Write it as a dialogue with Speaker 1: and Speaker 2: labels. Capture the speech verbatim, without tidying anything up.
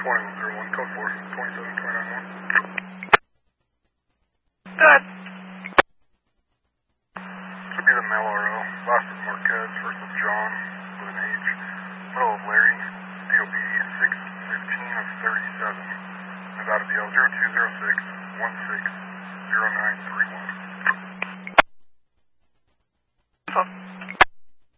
Speaker 1: twenty-one zero one, code four, twenty-seven twenty-nine one.
Speaker 2: Dad.
Speaker 1: This would be the mail R O. Last is Marquez, first is John, with an H. Middle of Larry, D O B six fifteen of thirty-seven. Nevada D L zero two zero six one six zero nine three one.
Speaker 2: Info.